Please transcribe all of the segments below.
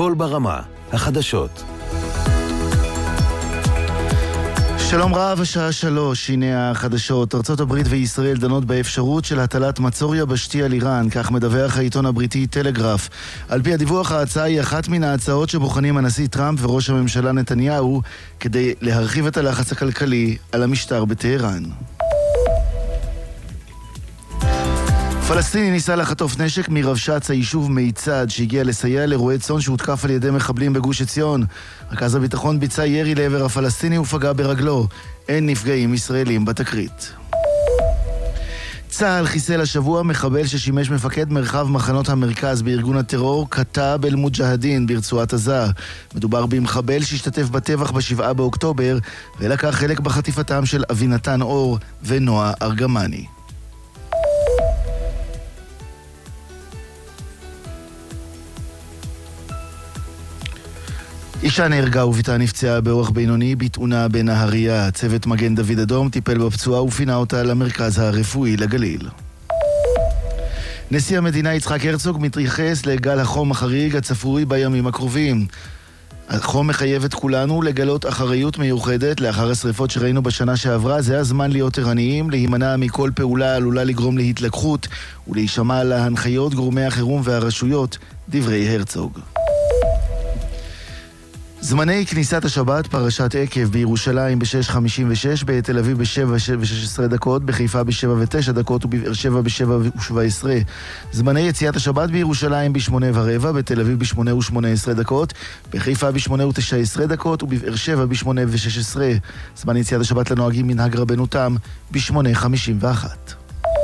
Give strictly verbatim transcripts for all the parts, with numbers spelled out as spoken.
קול ברמה, החדשות. שלום רב, השעה שלוש, הנה החדשות. ארצות הברית וישראל דנות באפשרות של הטלת מצור יבשתי על איראן, כך מדווח העיתון הבריטי טלגרף. על פי הדיווח, ההצעה היא אחת מן ההצעות שבוחנים הנשיא טראמפ וראש הממשלה נתניהו כדי להרחיב את הלחץ הכלכלי על המשטר בטהרן. פלסטיני ניסה לחטוף נשק מרבש"ץ היישוב מיצד שהגיע לסייע לרועה צאן שהותקף על ידי מחבלים בגוש עציון. רכז הביטחון ביצע ירי לעבר הפלסטיני ופגע ברגלו. אין נפגעים ישראלים בתקרית. צה"ל חיסל השבוע מחבל ששימש מפקד מרחב מחנות המרכז בארגון הטרור כתאב אל-מוג'הדין ברצועת עזה. מדובר במחבל שהשתתף בטבח בשבעה באוקטובר ולקח חלק בחטיפתם של אבינתן אור ונועה ארגמני. אישה נהרגה וביתה נפצעה באורח בינוני בתאונה בנהריה. צוות מגן דוד אדום טיפל בפצועה ופינה אותה למרכז הרפואי לגליל. נשיא המדינה יצחק הרצוג מתייחס לגל החום החריג הצפוי בימים הקרובים. החום מחייב את כולנו לגלות אחריות מיוחדת לאחר השריפות שראינו בשנה שעברה. זה הזמן להיות ערניים, להימנע מכל פעולה עלולה לגרום להתלקחות ולהישמע להנחיות גורמי החירום והרשויות, דברי הרצוג. זמני כניסת השבת, פרשת עקב בירושלים ב-שש חמישים ושש, בתל אביב ב-שבע ושש עשרה דקות, בחיפה ב-שבע ותשע דקות ובבאר שבע ב-שבע ושבע עשרה. זמני יציאת השבת בירושלים ב-שמונה ורבע, בתל אביב ב-שמונה ושמונה עשרה דקות, בחיפה ב-שמונה ותשע עשרה דקות ובבאר שבע ב-שמונה ושש עשרה. זמן יציאת השבת לנוהגים מנהג רבנו תם ב-שמונה חמישים ואחת.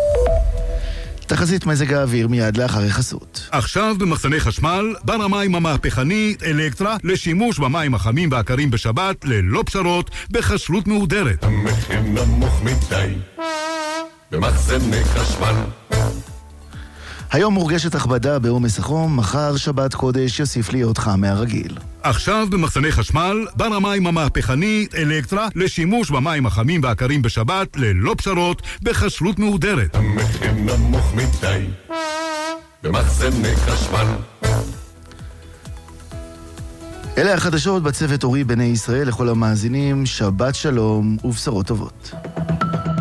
תחזית מזג האוויר מיד לאחר החסות. עכשיו במחסני חשמל, בר המים המהפכני אלקטרה לשימוש במים החמים והקרים בשבת ללא פשרות בחשלות מהודרת. המחיר נמוך מדי במחסני חשמל. היום מורגשת הכבדה בעומס החום, מחר שבת קודש יוסיף להיות חם מהרגיל. עכשיו במחסני חשמל, בר המים המהפכני אלקטרה לשימוש במים החמים והקרים בשבת ללא פשרות בחשלות מהודרת. המחיר נמוך מדי במחסני חשמל. אלה החדשות בצוות אורי בני ישראל. לכל המאזינים, שבת שלום ובשורות טובות.